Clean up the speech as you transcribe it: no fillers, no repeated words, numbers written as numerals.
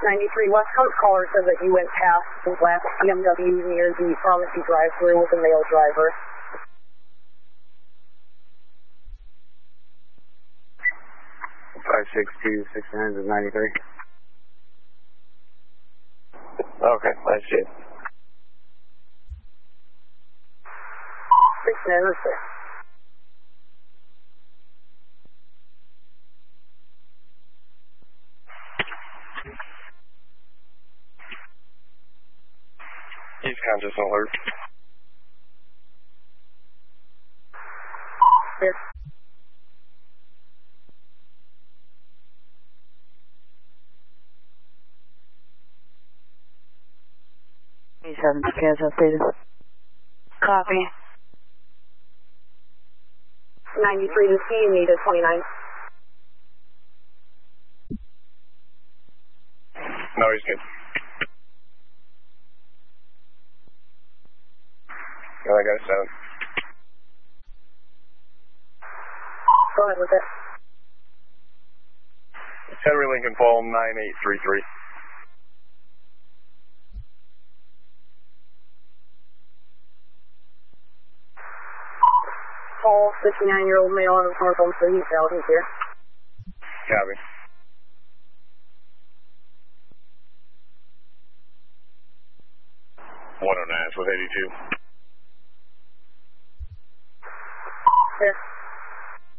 93 West Coast caller said that you went past the black BMW near the pharmacy drive-thru with a male driver. Five 6-2 6 93. Okay, I see it. 6 He's conscious alert. Yes. He's having scans updated. Copy. 93 to C, you need a 29. No, he's good. No, I got a 7. Go ahead with it. Henry Lincoln Fall 9833. Tall, 59-year-old male on the smartphone, so he's out. He's here. Copy. With 82. Yes.